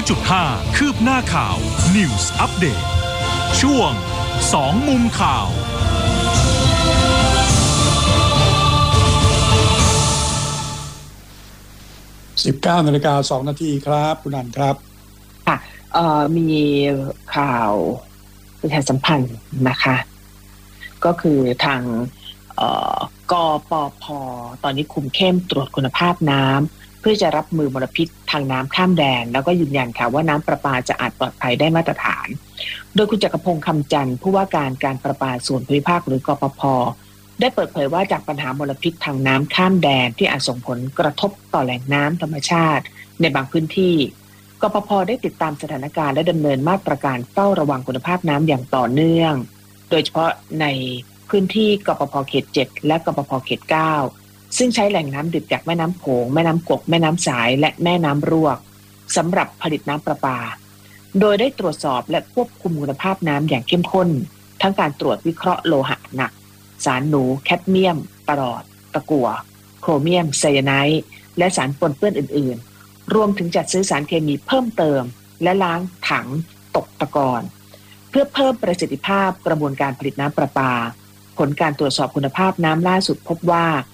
100.5 คืบหน้าข่าว News Update ช่วง2มุมข่าว 19:02 นาทีครับคุณอันครับค่ะมีข่าวประชาสัมพันธ์นะคะก็คือทางกปภ.ตอนนี้คุมเข้มตรวจคุณภาพน้ำเพื่อจะรับมือมลพิษทางน้ำข้ามแดนแล้วก็ยืนยันค่ะว่าน้ำประปาจะอาจปลอดภัยได้มาตรฐานโดยคุณจักรพงษ์คำจันทร์ผู้ว่าการประปาส่วนภูมิภาคหรือกปภ.ได้เปิดเผยว่าจากปัญหามลพิษทางน้ำข้ามแดนที่อาจส่งผลกระทบต่อแหล่งน้ำธรรมชาติในบางพื้นที่กปภ.ได้ติดตามสถานการณ์และดำเนินมาตรการเฝ้าระวังคุณภาพน้ำอย่างต่อเนื่องโดยเฉพาะในพื้นที่กปภ.เขต 7 และกปภ.เขต 9 ซึ่งใช้แหล่งน้ำดิบจากแม่น้ำโขงแม่น้ำกกแม่น้ำสายและแม่น้ำรวกสำหรับผลิตน้ำประปาโดยได้ตรวจสอบและควบคุมคุณภาพน้ำอย่างเข้มข้นทั้งการตรวจวิเคราะห์โลหะหนักสารหนูแคดเมียมปรอดตะกั่วโครเมียมไซยาไนด์และสารปนเปื้อนอื่นๆรวมถึงจัดซื้อสารเคมีเพิ่มเติมและล้างถังตกตะกอนเพื่อเพิ่มประสิทธิภาพกระบวนการผลิตน้ำประปาผลการตรวจสอบคุณภาพน้ำล่าสุดพบว่า